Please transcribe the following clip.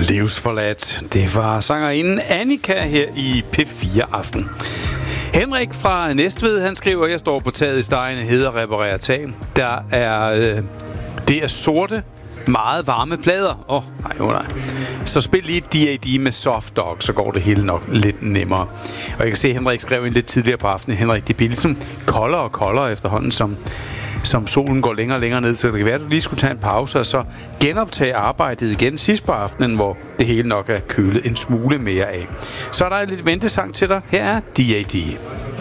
Livsforladt. Det var sangerinden Annika her i P4 Aften. Henrik fra Næstved, han skriver, jeg står på taget i Stegen, hedder reparerer tag. Det er sorte, meget varme plader. Nej. Så spil lige D.A.D. med Soft Dog, så går det hele nok lidt nemmere. Og jeg kan se, at Henrik skrev en lidt tidligere på aftenen. Henrik, det bliver ligesom koldere og koldere efterhånden, som solen går længere og længere ned. Så det kan være, at du lige skulle tage en pause og så genoptage arbejdet igen sidst på aftenen, hvor det hele nok er kølet en smule mere af. Så er der lidt ventesang til dig. Her er D.A.D.